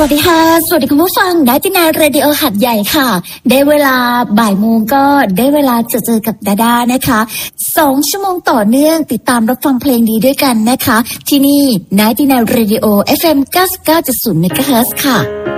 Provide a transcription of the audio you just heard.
วัสดีค่ะสวัสดีคุณผู้ฟังได้ที่นายเรดิโอหัดใหญ่ค่ะได้เวลาบ่ายโมงก็ได้เวลาเจอกับดาดานะคะ2 ชั่วโมงต่อเนื่องติดตามรับฟังเพลงดีด้วยกันนะคะที่นี่นายที่นายเรดิโอ FM 99.0 เมกะเฮิรตซ์ค่ะ